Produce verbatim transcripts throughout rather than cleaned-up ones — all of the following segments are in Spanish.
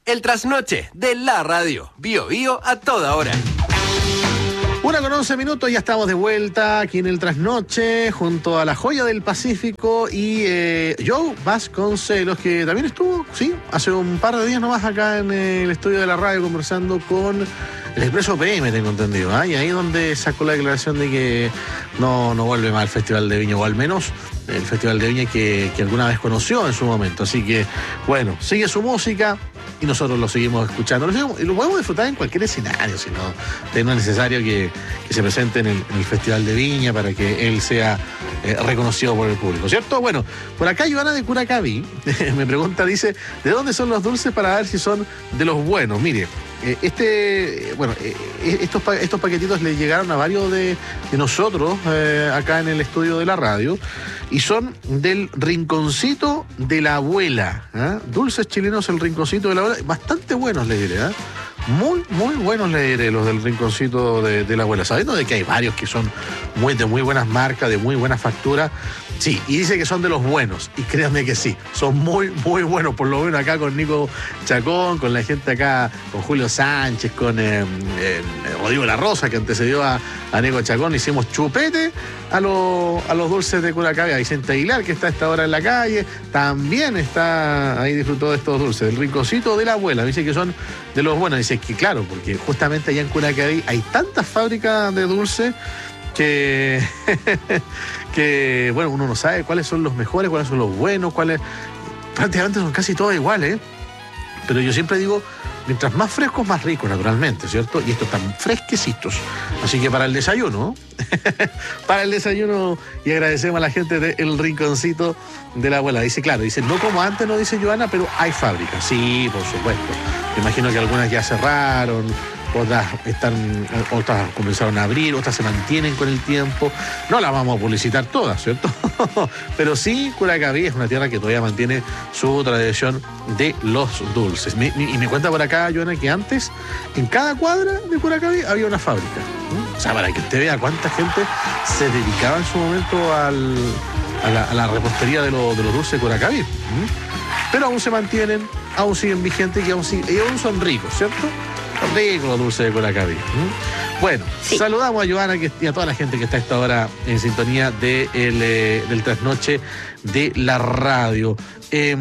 El trasnoche de la radio. Bio Bio a toda hora. Una con once minutos, ya estamos de vuelta aquí en el trasnoche junto a la joya del Pacífico y eh, Joe Vasconcelos, que también estuvo, sí, hace un par de días nomás acá en el estudio de la radio conversando con el Expreso P M, tengo entendido, ¿eh? Y ahí donde sacó la declaración de que no, no vuelve más al Festival de Viña, o al menos el Festival de Viña que, que alguna vez conoció en su momento. Así que, bueno, sigue su música y nosotros lo seguimos escuchando. Lo, seguimos, y lo podemos disfrutar en cualquier escenario, si no, no es necesario que, que se presente en el, en el Festival de Viña para que él sea eh, reconocido por el público, ¿cierto? Bueno, por acá Joana de Curacaví me pregunta, dice, ¿de dónde son los dulces para ver si son de los buenos? Mire, eh, este, bueno, eh, estos, estos paquetitos le llegaron a varios de, de nosotros eh, acá en el estudio de la radio y son del Rinconcito de la Abuela, ¿eh? Dulces chilenos, el Rinconcito de la Abuela, bastante buenos le diré, ¿eh? Muy, muy buenos le diré los del Rinconcito de, de la Abuela, sabiendo de que hay varios que son muy, de muy buenas marcas, de muy buena factura. Sí, y dice que son de los buenos, y créanme que sí, son muy, muy buenos, por lo menos acá con Nico Chacón, con la gente acá, con Julio Sánchez, con eh, eh, Rodrigo La Rosa, que antecedió a, a Nico Chacón, hicimos chupete a, lo, a los dulces de Curacaví. A Vicente Aguilar, que está a esta hora en la calle, también está ahí, disfrutó de estos dulces, el Rinconcito de la Abuela, dice que son de los buenos, dice que claro, porque justamente allá en Curacaví hay tantas fábricas de dulces que, que, bueno, uno no sabe cuáles son los mejores, cuáles son los buenos, cuáles, prácticamente son casi todos iguales, ¿eh? Pero yo siempre digo, mientras más frescos, más ricos, naturalmente, ¿cierto? Y estos están fresquecitos. Así que para el desayuno, para el desayuno, y agradecemos a la gente del Rinconcito de la Abuela. Dice, claro, dice, no como antes, no dice Joana, pero hay fábricas. Sí, por supuesto. Me imagino que algunas ya cerraron, otras están, otras comenzaron a abrir, otras se mantienen con el tiempo. No las vamos a publicitar todas, ¿cierto? Pero sí, Curacaví es una tierra que todavía mantiene su tradición de los dulces. Me, y me cuenta por acá, Joana, que antes, en cada cuadra de Curacaví había una fábrica. ¿Mm? O sea, para que usted vea cuánta gente se dedicaba en su momento al, a, la, a la repostería de, lo, de los dulces de Curacaví. ¿Mm? Pero aún se mantienen, aún siguen vigentes y aún, y aún son ricos, ¿cierto? Rico los dulces de Curacaví. ¿Mm? Bueno, sí. Saludamos a Joana que, y a toda la gente que está a esta hora en sintonía de el, eh, del trasnoche de la radio. Eh,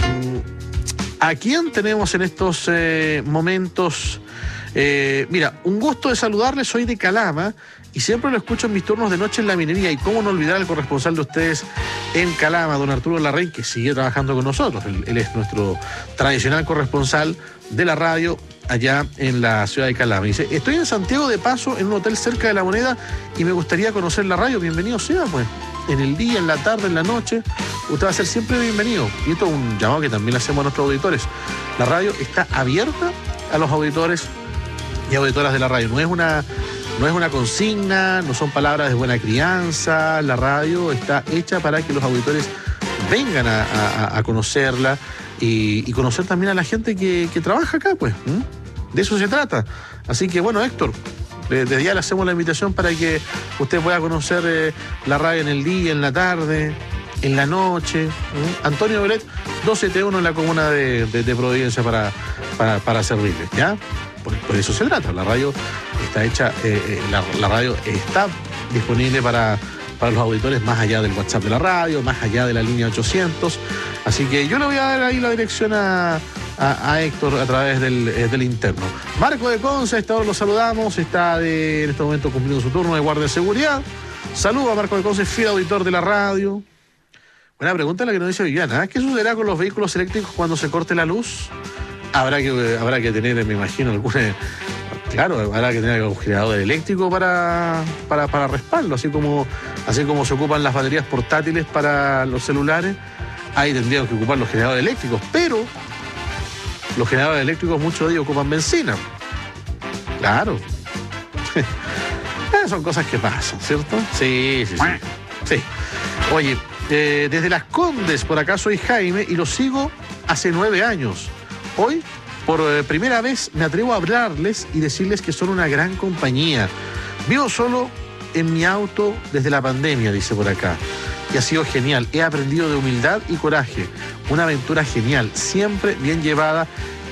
¿A quién tenemos en estos eh, momentos? Eh, mira, un gusto de saludarles, soy de Calama y siempre lo escucho en mis turnos de noche en la minería. Y cómo no olvidar al corresponsal de ustedes en Calama, don Arturo Larraín, que sigue trabajando con nosotros. Él, él es nuestro tradicional corresponsal de la radio allá en la ciudad de Calama. Dice, estoy en Santiago de paso en un hotel cerca de La Moneda y me gustaría conocer la radio. Bienvenido sea, pues. En el día, en la tarde, en la noche, usted va a ser siempre bienvenido. Y esto es un llamado que también le hacemos a nuestros auditores. La radio está abierta a los auditores y auditoras de la radio. No es una, no es una consigna, no son palabras de buena crianza. La radio está hecha para que los auditores vengan a, a, a conocerla y, y conocer también a la gente que, que trabaja acá, pues. ¿Mm? De eso se trata. Así que, bueno, Héctor, desde ya le hacemos la invitación para que usted pueda conocer eh, la radio en el día, en la tarde, en la noche. ¿Mm? Antonio Belet, doscientos setenta y uno en la comuna de, de, de Providencia para, para, para servirle, ¿ya? Por, por eso se trata. La radio está hecha, eh, eh, la, la radio está disponible para, para los auditores más allá del WhatsApp de la radio, más allá de la línea ochocientos. Así que yo le voy a dar ahí la dirección a, a, a Héctor a través del, eh, del interno. Marco de Conce, a esta hora lo saludamos, está de, en este momento cumpliendo su turno de guardia de seguridad. Saludos a Marco de Conce, fiel auditor de la radio. Buena pregunta la que nos dice Viviana, ¿eh? ¿Qué sucederá con los vehículos eléctricos cuando se corte la luz? Habrá que, habrá que tener, me imagino, alguna... Claro, habrá que tener un generador eléctrico para, para, para respaldo, así como, así como se ocupan las baterías portátiles para los celulares, ahí tendríamos que ocupar los generadores eléctricos, pero los generadores eléctricos, muchos de ellos ocupan benzina. Claro. Son cosas que pasan, ¿cierto? Sí, sí, sí. Sí. Oye, eh, desde Las Condes, por acá soy Jaime y lo sigo hace nueve años. Hoy, por eh, primera vez, me atrevo a hablarles y decirles que son una gran compañía. Vivo solo en mi auto desde la pandemia, dice por acá. Y ha sido genial. He aprendido de humildad y coraje. Una aventura genial, siempre bien llevada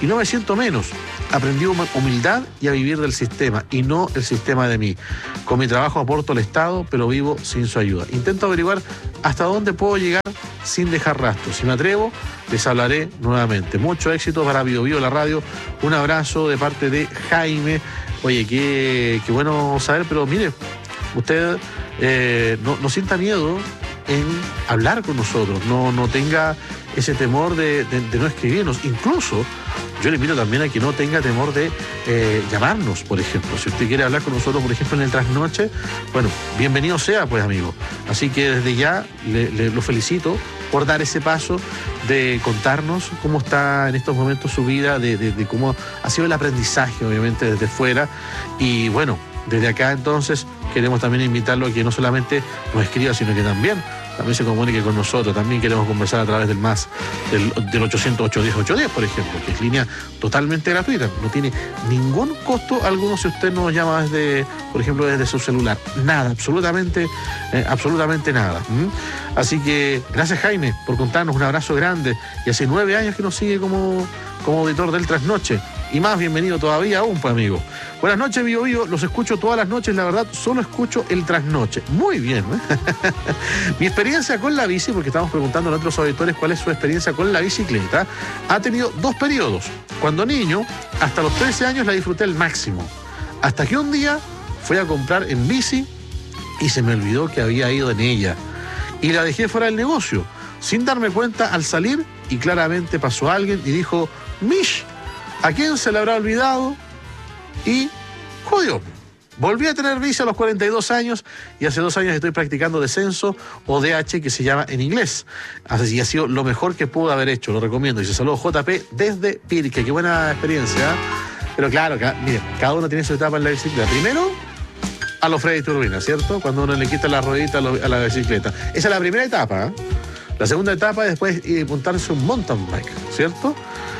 y no me siento menos. Aprendí humildad y a vivir del sistema y no el sistema de mí. Con mi trabajo aporto al Estado, pero vivo sin su ayuda. Intento averiguar hasta dónde puedo llegar sin dejar rastro. Si me atrevo, les hablaré nuevamente. Mucho éxito para Bio Bio la radio. Un abrazo de parte de Jaime. Oye, qué, qué bueno saber, pero mire, usted eh, no, no sienta miedo en hablar con nosotros, no, no tenga ese temor de, de, de no escribirnos. Incluso yo le invito también a que no tenga temor de eh, llamarnos, por ejemplo. Si usted quiere hablar con nosotros, por ejemplo, en el trasnoche, bueno, bienvenido sea, pues, amigo. Así que desde ya le, le, lo felicito por dar ese paso de contarnos cómo está en estos momentos su vida, de, de, de cómo ha sido el aprendizaje, obviamente, desde fuera. Y bueno, desde acá entonces queremos también invitarlo a que no solamente nos escriba, sino que también también se comunique con nosotros. También queremos conversar a través del más del, del ochocientos, ochocientos diez, ochocientos diez, por ejemplo, que es línea totalmente gratuita, no tiene ningún costo alguno si usted nos llama desde, por ejemplo, desde su celular. Nada, absolutamente, eh, absolutamente nada. ¿Mm? Así que gracias, Jaime, por contarnos. Un abrazo grande. Y hace nueve años que nos sigue como, como auditor del Trasnoche. Y más, bienvenido todavía aún, pues, amigo. Buenas noches, Bio Bio. Los escucho todas las noches, la verdad, solo escucho el Trasnoche. Muy bien, ¿eh? Mi experiencia con la bici, porque estamos preguntando a nuestros auditores cuál es su experiencia con la bicicleta, ha tenido dos periodos. Cuando niño, hasta los trece años la disfruté al máximo. Hasta que un día fui a comprar en bici y se me olvidó que había ido en ella. Y la dejé fuera del negocio, sin darme cuenta al salir, y claramente pasó alguien y dijo, Mish, ¿a quién se le habrá olvidado? Y jodió. Volví a tener bici a los cuarenta y dos años y hace dos años estoy practicando descenso o D H, que se llama en inglés. Así ha sido lo mejor que pude haber hecho, lo recomiendo. Y se saludó J P desde Pirque. Qué buena experiencia, ¿eh? Pero claro, ca- mire, cada uno tiene su etapa en la bicicleta. Primero, a los Freddy Turbina, ¿cierto? Cuando uno le quita la ruedita a, lo- a la bicicleta. Esa es la primera etapa, ¿eh? La segunda etapa es después eh, montarse un mountain bike, ¿cierto?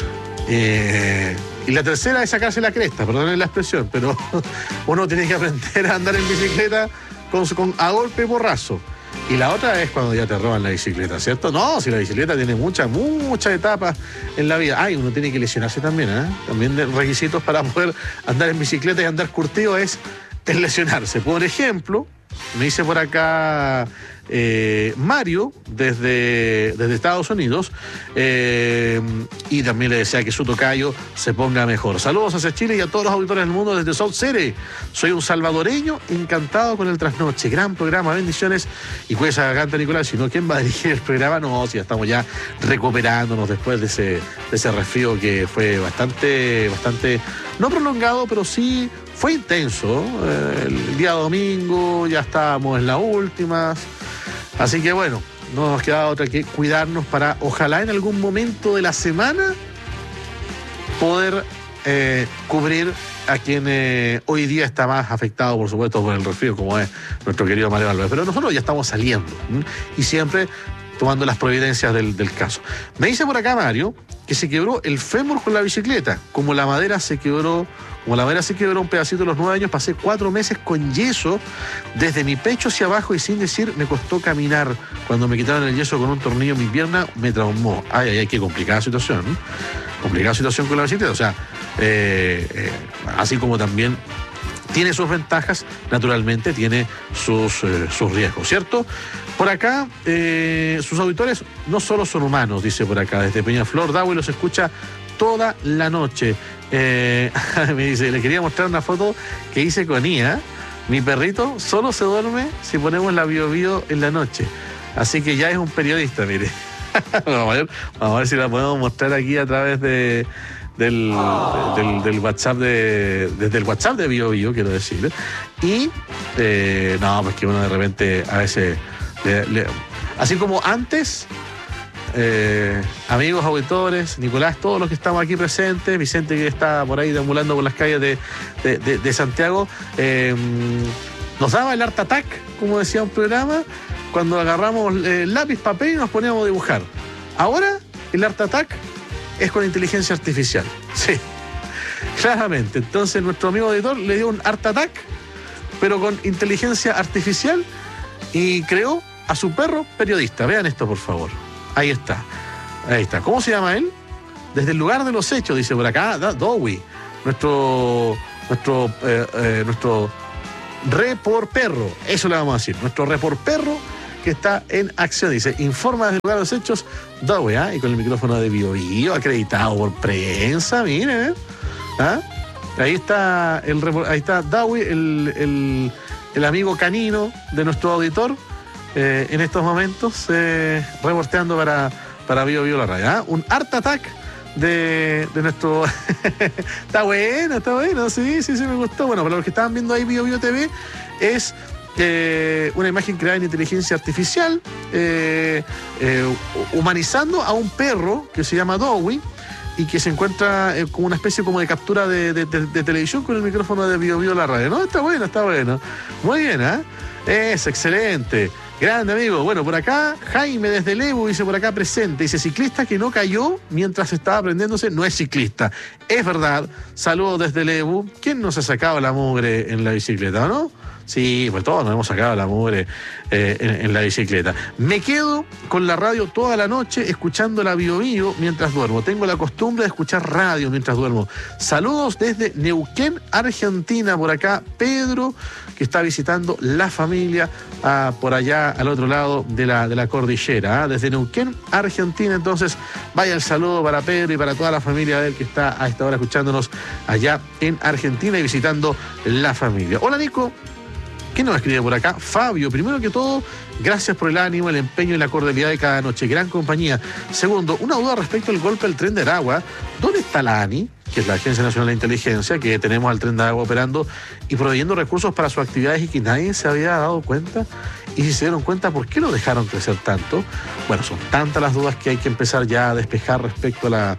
Eh, y la tercera es sacarse la cresta, perdonen la expresión, pero uno tiene que aprender a andar en bicicleta con, con, a golpe y porrazo. Y la otra es cuando ya te roban la bicicleta, ¿cierto? No, si la bicicleta tiene muchas, muchas etapas en la vida. Ay, uno tiene que lesionarse también, ¿eh? También de requisitos para poder andar en bicicleta y andar curtido es, es lesionarse. Por ejemplo, me dice por acá eh, Mario desde, desde Estados Unidos, eh, y también le desea que su tocayo se ponga mejor. Saludos hacia Chile y a todos los auditores del mundo desde South City. Soy un salvadoreño encantado con el Trasnoche. Gran programa, bendiciones. Y cuídese a Garganta, Nicolás. Si no, ¿quién va a dirigir el programa? No, si ya estamos ya recuperándonos después de ese, de ese resfrío que fue bastante, bastante, no prolongado, pero sí fue intenso. Eh, el día domingo ya estábamos en las últimas. Así que bueno, no nos queda otra que cuidarnos para, ojalá en algún momento de la semana, poder eh, cubrir a quien eh, hoy día está más afectado, por supuesto, por el resfrío, como es nuestro querido Mario Álvarez. Pero nosotros ya estamos saliendo, ¿m? Y siempre tomando las providencias del, del caso. Me dice por acá Mario que se quebró el fémur con la bicicleta, como la madera se quebró. Como la madera se quebró un pedacito a los nueve años, pasé cuatro meses con yeso desde mi pecho hacia abajo y sin decir me costó caminar. Cuando me quitaron el yeso con un tornillo en mi pierna, me traumó. Ay, ay, ay, qué complicada situación. ¿eh? Complicada situación con la bicicleta. O sea, eh, eh, así como también tiene sus ventajas, naturalmente tiene sus, eh, sus riesgos, ¿cierto? Por acá, eh, sus auditores no solo son humanos, dice por acá, desde Peñaflor, Dahui los escucha toda la noche. Eh, me dice, le quería mostrar una foto que hice con Ia. Mi perrito solo se duerme si ponemos la Bio Bio en la noche. Así que ya es un periodista, mire. vamos, a ver, vamos a ver si la podemos mostrar aquí a través de, del, oh. del, del WhatsApp de, desde el WhatsApp de Bio Bio, quiero decir. Y eh, no, pues que uno de repente a veces le, le, así como antes. Eh, amigos auditores, Nicolás, todos los que estamos aquí presentes, Vicente que está por ahí deambulando por las calles de, de, de, de Santiago, eh, nos daba el Art Attack, como decía un programa, cuando agarramos eh, lápiz, papel y nos poníamos a dibujar. Ahora el Art Attack es con inteligencia artificial, sí, claramente. Entonces nuestro amigo editor le dio un Art Attack, pero con inteligencia artificial, y creó a su perro periodista. Vean esto, por favor. Ahí está, ahí está. ¿Cómo se llama él? desde el lugar de los hechos, dice por acá, Dowie, nuestro, nuestro, eh, eh, nuestro repor perro, eso le vamos a decir, nuestro repor perro que está en acción, dice, informa desde el lugar de los hechos, Dowie, ¿eh? Y con el micrófono de Bio Bio, acreditado por prensa, mire, ¿ah? Ahí está el ahí está Dowie, el, el, el amigo canino de nuestro auditor, eh, en estos momentos, eh, reporteando para, para Bio Bio la radio, ¿ah? Un Art Attack de, de nuestro... Está bueno, está bueno, sí, sí, sí, me gustó. Bueno, para los que estaban viendo ahí Bio Bio T V, es eh, una imagen creada en inteligencia artificial, eh, eh, humanizando a un perro que se llama Dowie y que se encuentra eh, como una especie como de captura de, de, de, de televisión con el micrófono de Bio Bio la radio. No, está bueno, está bueno. Muy bien, ¿eh? Es excelente. Grande, amigo. Bueno, por acá, Jaime desde Lebu dice por acá presente. Dice, ciclista que no cayó mientras estaba aprendiéndose no es ciclista. Es verdad. Saludos desde Lebu. ¿Quién no se ha sacado la mugre en la bicicleta, no? Sí, pues todos nos hemos sacado la mugre eh, en, en la bicicleta. Me quedo con la radio toda la noche escuchando la Bio Bio mientras duermo. Tengo la costumbre de escuchar radio mientras duermo. Saludos desde Neuquén, Argentina. Por acá, Pedro, que está visitando la familia ah, por allá al otro lado de la, de la cordillera. ¿ah? Desde Neuquén, Argentina. Entonces, vaya el saludo para Pedro y para toda la familia de él que está a esta hora escuchándonos allá en Argentina y visitando la familia. Hola, Nico. ¿Quién nos escribe por acá? Fabio, primero que todo, gracias por el ánimo, el empeño y la cordialidad de cada noche. Gran compañía. Segundo, una duda respecto al golpe del tren de Aragua. ¿Dónde está la ANI, que es la Agencia Nacional de Inteligencia, que tenemos al tren de Aragua operando y proveyendo recursos para sus actividades y que nadie se había dado cuenta? Y si se dieron cuenta, ¿por qué lo dejaron crecer tanto? Bueno, son tantas las dudas que hay que empezar ya a despejar respecto a la...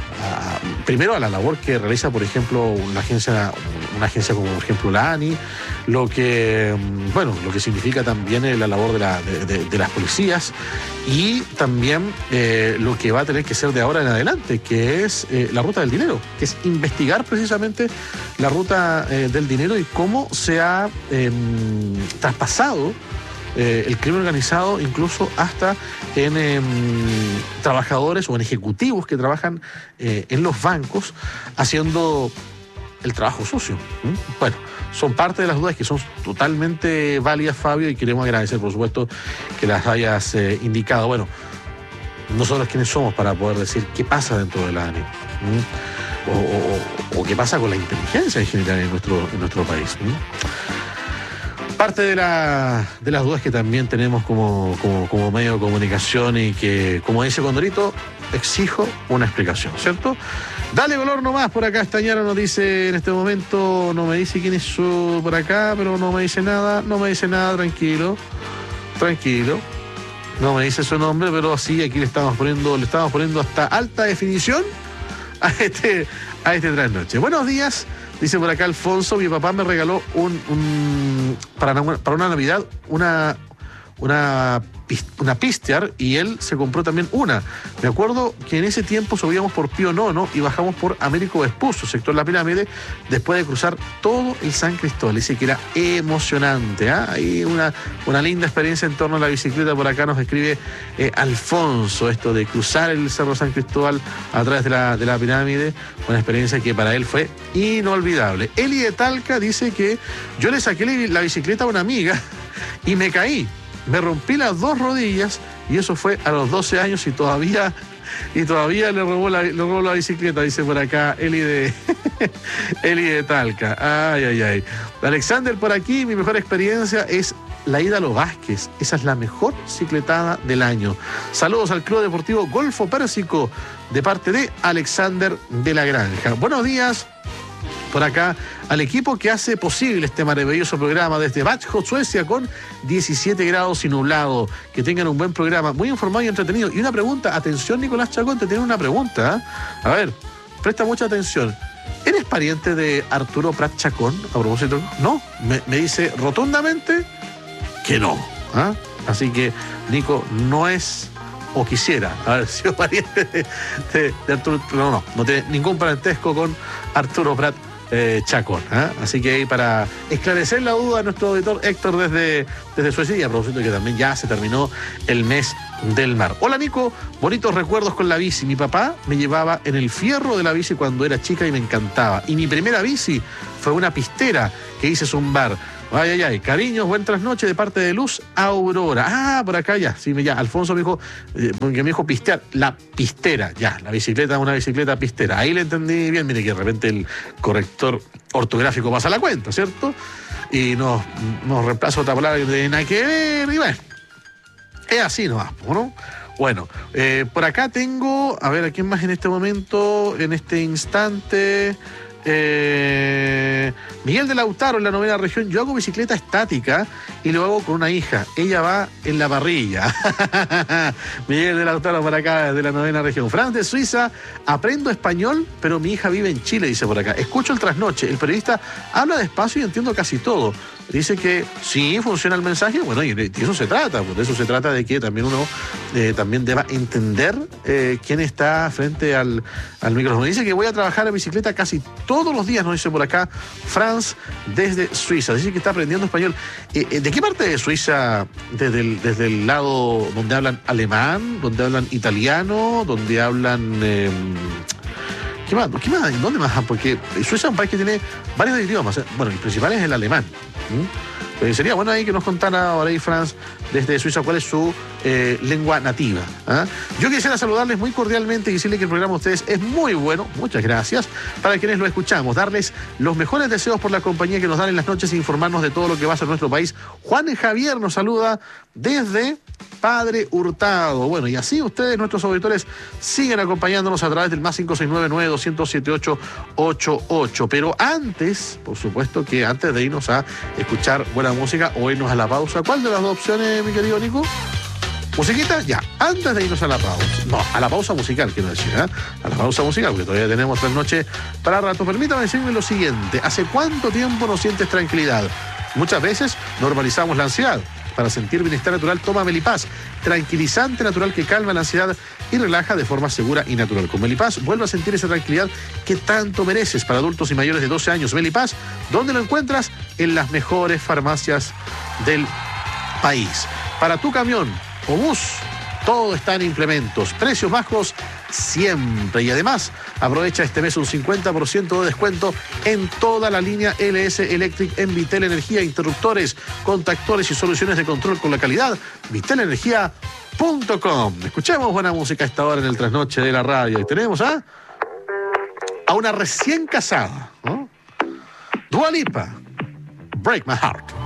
A, primero a la labor que realiza, por ejemplo, una agencia, una agencia como por ejemplo la ANI, lo que bueno, lo que significa también la labor de, la, de, de, de las policías y también eh, lo que va a tener que ser de ahora en adelante, que es eh, la ruta del dinero, que es investigar precisamente la ruta eh, del dinero y cómo se ha eh, traspasado Eh, el crimen organizado incluso hasta en eh, trabajadores o en ejecutivos que trabajan eh, en los bancos haciendo el trabajo sucio. ¿Mm? Bueno, son parte de las dudas que son totalmente válidas, Fabio, y queremos agradecer, por supuesto, que las hayas eh, indicado. Bueno, nosotros quiénes somos para poder decir qué pasa dentro de la ANI. ¿Mm? O, o, o qué pasa con la inteligencia en general en nuestro, en nuestro país. ¿Mm? Parte de, la, de las dudas que también tenemos como, como, como medio de comunicación y que, como dice Condorito, exijo una explicación, ¿cierto? Dale color nomás, por acá Estañaro nos dice en este momento, no me dice quién es su por acá, pero no me dice nada, no me dice nada, tranquilo, tranquilo. No me dice su nombre, pero sí, aquí le estamos poniendo, le estamos poniendo hasta alta definición a este, a este trasnoche. Buenos días. Dice por acá Alfonso, mi papá me regaló un, un para, una, para una Navidad una, una, una Pistiar y él se compró también una. Me acuerdo que en ese tiempo subíamos por Pío Nono y bajamos por Américo Vespucio, sector La Pirámide, después de cruzar todo el San Cristóbal. Dice que era emocionante. ¿eh? Hay una, una linda experiencia en torno a la bicicleta. Por acá nos escribe eh, Alfonso, esto de cruzar el Cerro San Cristóbal a través de la, de la Pirámide, una experiencia que para él fue inolvidable. Eli de Talca dice que yo le saqué la bicicleta a una amiga y me caí. Me rompí las dos rodillas y eso fue a los doce años y todavía y todavía le robó la, le robó la bicicleta, dice por acá Eli de Eli de Talca. Ay, ay, ay. Alexander por aquí, mi mejor experiencia es la ida a Los Vázquez. Esa es la mejor cicletada del año. Saludos al Club Deportivo Golfo Pérsico de parte de Alexander de la Granja. Buenos días. Por acá, al equipo que hace posible este maravilloso programa desde Växjö, Suecia, con diecisiete grados y nublado. Que tengan un buen programa, muy informado y entretenido. Y una pregunta, atención Nicolás Chacón, te tiene una pregunta. ¿eh? A ver, presta mucha atención. ¿Eres pariente de Arturo Prat Chacón? A propósito, no, me, me dice rotundamente que no. ¿eh? Así que, Nico, no es... o quisiera haber sido pariente de, de, de Arturo, no, no, no tiene ningún parentesco con Arturo Prat eh, Chacón. ¿eh? Así que para esclarecer la duda a nuestro auditor Héctor desde, desde Suecia, y a propósito que también ya se terminó el mes del mar. Hola Nico, bonitos recuerdos con la bici. Mi papá me llevaba en el fierro de la bici cuando era chica y me encantaba. Y mi primera bici fue una pistera que hice zumbar. Ay, ay, ay. Cariños, buen trasnoche de parte de Luz Aurora. Ah, por acá ya. Sí, ya. Alfonso me dijo, eh, que me dijo pistear. La pistera, ya. La bicicleta, una bicicleta pistera. Ahí le entendí bien. Mire que de repente el corrector ortográfico pasa la cuenta, ¿cierto? Y nos, nos reemplaza otra palabra que no tiene nada que ver. Y bueno, es así nomás, ¿no? Bueno, eh, por acá tengo, a ver, ¿a quién más en este momento, en este instante? Eh, Miguel de Lautaro, en la novena región. Yo hago bicicleta estática y lo hago con una hija. Ella va en la parrilla. Miguel de Lautaro por acá, de la novena región. Franz de Suiza, aprendo español, pero mi hija vive en Chile, dice por acá. Escucho el trasnoche. El periodista habla despacio y entiendo casi todo. Dice que sí funciona el mensaje. Bueno, y de eso se trata. Pues de eso se trata, de que también uno eh, también deba entender eh, quién está frente al, al micrófono. Dice que voy a trabajar en bicicleta casi todos los días, nos dice por acá Franz desde Suiza. Dice que está aprendiendo español. Eh, ¿De qué parte de Suiza? ¿Desde el, desde el lado donde hablan alemán, donde hablan italiano, donde hablan... Eh, ¿Qué más? ¿Qué más? ¿Dónde más? Porque Suiza es un país que tiene varios idiomas. Bueno, el principal es el alemán. ¿Mm? Eh, sería bueno ahí que nos contara ahora ahí Franz desde Suiza cuál es su eh, lengua nativa. ¿Ah? Yo quisiera saludarles muy cordialmente y decirles que el programa de ustedes es muy bueno. Muchas gracias. Para quienes lo escuchamos, darles los mejores deseos por la compañía que nos dan en las noches e informarnos de todo lo que va a ser nuestro país. Juan Javier nos saluda desde Padre Hurtado. Bueno, y así ustedes, nuestros auditores, siguen acompañándonos a través del más cinco seis nueve, nueve dos cero cero, siete ocho ocho ocho. Pero antes, por supuesto que antes de irnos a escuchar buena música o irnos a la pausa, ¿cuál de las dos opciones, mi querido Nico? ¿Musiquita? Ya, antes de irnos a la pausa. No, a la pausa musical, quiero decir, ¿eh? A la pausa musical, porque todavía tenemos tres noches para rato. Permítame decirme lo siguiente. ¿Hace cuánto tiempo no sientes tranquilidad? Muchas veces normalizamos la ansiedad. Para sentir bienestar natural, toma Melipaz, tranquilizante natural que calma la ansiedad y relaja de forma segura y natural. Con Melipaz, vuelve a sentir esa tranquilidad que tanto mereces. Para adultos y mayores de doce años, Melipaz, ¿dónde lo encuentras? En las mejores farmacias del país. Para tu camión o bus, todo está en implementos. Precios bajos siempre. Y además, aprovecha este mes un cincuenta por ciento de descuento en toda la línea L S Electric en Vitel Energía, interruptores, contactores y soluciones de control con la calidad. vitel energía punto com. Escuchemos buena música a esta hora en el trasnoche de la radio. Y tenemos a, a una recién casada, ¿no? Dua Lipa, Break My Heart.